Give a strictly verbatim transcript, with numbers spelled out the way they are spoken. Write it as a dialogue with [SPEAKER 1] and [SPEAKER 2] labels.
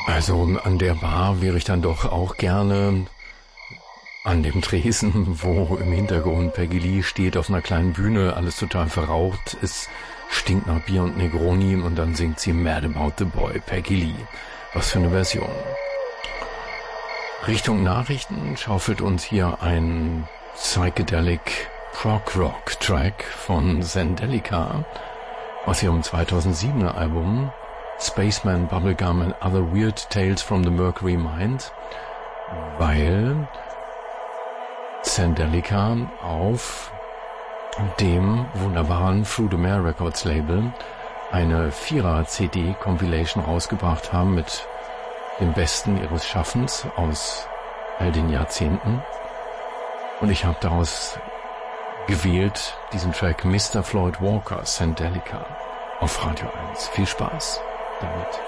[SPEAKER 1] Also an der Bar wäre ich dann doch auch gerne, an dem Tresen, wo im Hintergrund Peggy Lee steht auf einer kleinen Bühne, alles total verraucht, es stinkt nach Bier und Negroni und dann singt sie Mad About the Boy, Peggy Lee. Was für eine Version. Richtung Nachrichten schaufelt uns hier ein Psychedelic Prog Rock Track von Zendelica aus ihrem zweitausendsiebener Album Spaceman, Bubblegum and Other Weird Tales from the Mercury Mind, weil Zendelica auf dem wunderbaren Through the Mare Records Label eine Vierer-C D-Compilation rausgebracht haben mit dem Besten ihres Schaffens aus all den Jahrzehnten. Und ich habe daraus gewählt diesen Track Mister Floyd Walker, Zendelica, auf Radio eins. Viel Spaß damit.